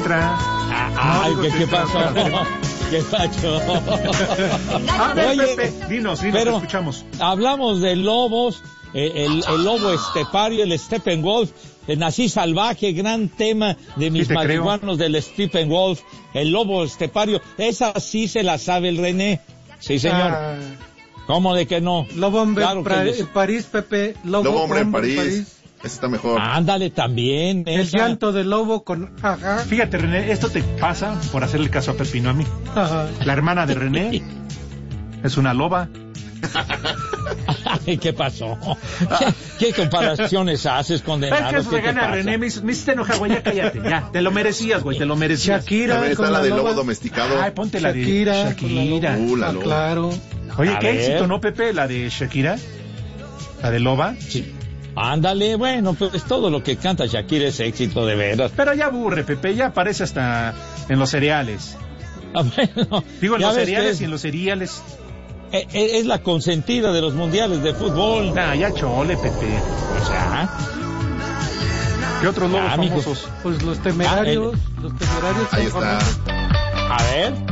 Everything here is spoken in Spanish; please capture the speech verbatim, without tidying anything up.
contra. Ah, no, ¿qué, ¿qué pasó? ¿Qué pasó? A ver, Oye, Pepe, dinos, dinos, pero te escuchamos. Hablamos de lobos, eh, el, el lobo estepario, el Steppenwolf, el nací salvaje, gran tema de mis Sí, marihuanos del Steppenwolf, el lobo estepario. Esa sí se la sabe el René. Sí, señor. Ah, ¿Cómo de que no? Lobo hombre Claro que pra- les- en París, Pepe. Lobo, Lobo hombre en hombre París. Ese está mejor. Ándale también. El esa. llanto del lobo con... Ajá. Fíjate, René, esto te pasa por hacerle caso a Pepe y no a mí. Ajá. La hermana de René es una loba. ¿Qué pasó? ¿Qué, qué comparaciones haces, Es condenado? que eso ¿Qué se te gana, pasa? René. Me, hice- me hiciste enojar, güey. Ya cállate, ya. Te lo merecías, güey. Te lo merecías. Shakira También está con la la del lobo loba. domesticado. Ay, ponte la de Shakira. con la Shakira. loba. Uh, la Ah, loba. claro. Oye, A qué ver. éxito, ¿no, Pepe? La de Shakira. La de loba. Sí. Ándale, bueno, pues todo lo que canta Shakira es éxito de veras. Pero ya aburre, Pepe. Ya aparece hasta en los cereales. Ah, bueno, Digo, en ya los ves cereales que y en los cereales. es, es- es la consentida de los mundiales de fútbol. Nah, ya chole, Pepe. O sea, ¿Qué otros lobos Ah, mijo. famosos? Pues los temerarios. Los temerarios son Ahí está. famosos. a ver.